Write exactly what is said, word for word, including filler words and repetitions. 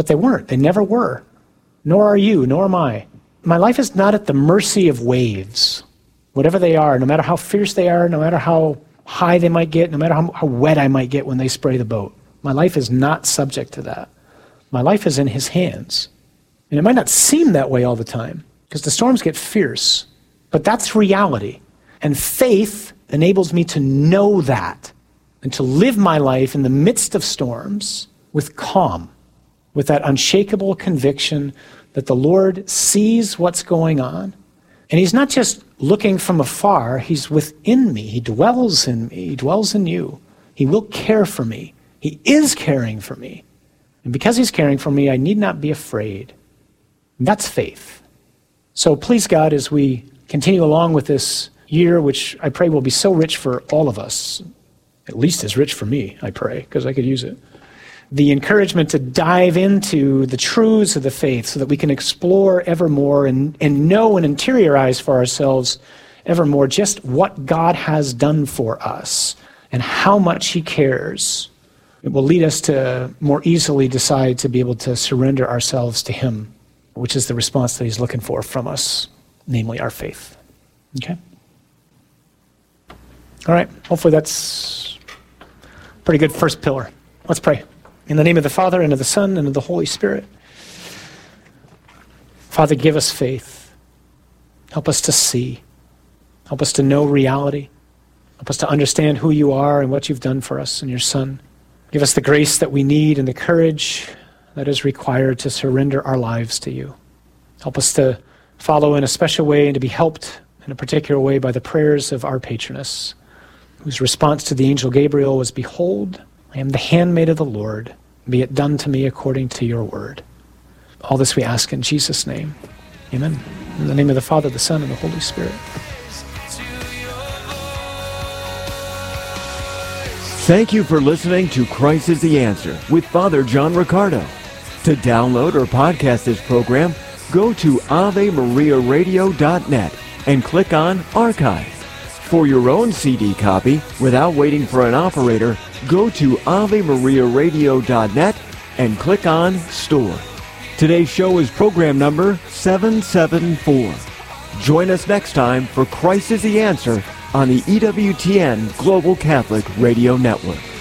But they weren't. They never were. Nor are you, nor am I. My life is not at the mercy of waves, whatever they are, no matter how fierce they are, no matter how high they might get, no matter how, how wet I might get when they spray the boat. My life is not subject to that. My life is in his hands. And it might not seem that way all the time, because the storms get fierce, but that's reality. And faith enables me to know that and to live my life in the midst of storms with calm, with that unshakable conviction that the Lord sees what's going on. And he's not just looking from afar, he's within me. He dwells in me. He dwells in you. He will care for me. He is caring for me. And because he's caring for me, I need not be afraid. And that's faith. So please, God, as we continue along with this year, which I pray will be so rich for all of us, at least as rich for me, I pray, because I could use it. The encouragement to dive into the truths of the faith so that we can explore ever more and, and know and interiorize for ourselves ever more just what God has done for us and how much he cares. It will lead us to more easily decide to be able to surrender ourselves to him, which is the response that he's looking for from us, namely our faith. Okay? All right, hopefully that's a pretty good first pillar. Let's pray. In the name of the Father, and of the Son, and of the Holy Spirit. Father, give us faith. Help us to see. Help us to know reality. Help us to understand who you are and what you've done for us and your Son. Give us the grace that we need and the courage that is required to surrender our lives to you. Help us to follow in a special way and to be helped in a particular way by the prayers of our patroness, whose response to the angel Gabriel was, "Behold, I am the handmaid of the Lord. Be it done to me according to your word." All this we ask in Jesus' name. Amen. In the name of the Father, the Son, and the Holy Spirit. Thank you for listening to Christ is the Answer with Father John Riccardo. To download or podcast this program, go to ave maria radio dot net and click on Archive. For your own C D copy, without waiting for an operator, go to ave maria radio dot net and click on Store. Today's show is program number seven seven four. Join us next time for Christ is the Answer on the E W T N Global Catholic Radio Network.